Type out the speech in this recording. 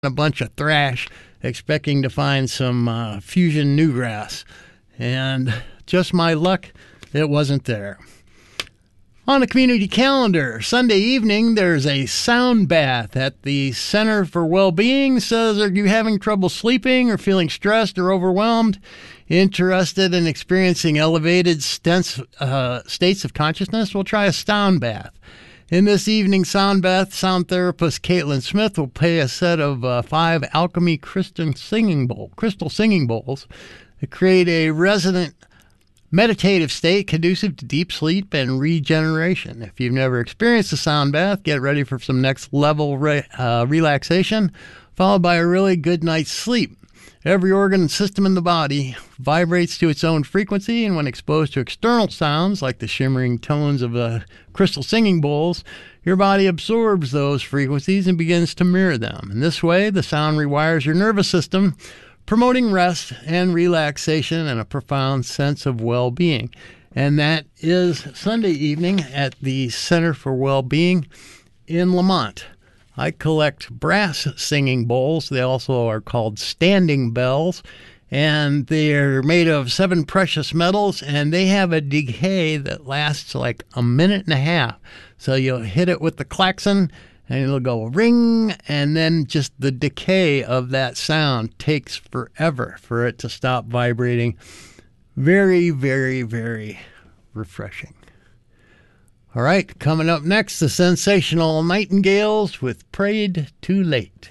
a bunch of thrash, expecting to find some fusion newgrass. And just my luck, it wasn't there. On the community calendar, Sunday evening, there's a sound bath at the Center for Wellbeing. Says, are you having trouble sleeping or feeling stressed or overwhelmed? Interested in experiencing elevated states of consciousness? We'll try a sound bath. In this evening sound bath, sound therapist Caitlin Smith will play a set of 5 Alchemy crystal singing bowls that create a resonant meditative state conducive to deep sleep and regeneration. If you've never experienced a sound bath, get ready for some next level relaxation, followed by a really good night's sleep. Every organ and system in the body vibrates to its own frequency, and when exposed to external sounds, like the shimmering tones of the crystal singing bowls, your body absorbs those frequencies and begins to mirror them. In this way, the sound rewires your nervous system, promoting rest and relaxation and a profound sense of well-being. And that is Sunday evening at the Center for Wellbeing in Lamont. I collect brass singing bowls. They also are called standing bells, and they're made of 7 precious metals, and they have a decay that lasts like a minute and a half. So you'll hit it with the klaxon, and it'll go ring, and then just the decay of that sound takes forever for it to stop vibrating. Very, very, very refreshing. All right, coming up next, the sensational Nightingales with Prayed Too Late.